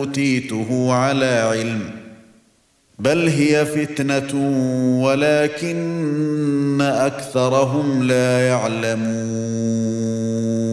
أوتيته على علم بل هي فتنة ولكن أكثرهم لا يعلمون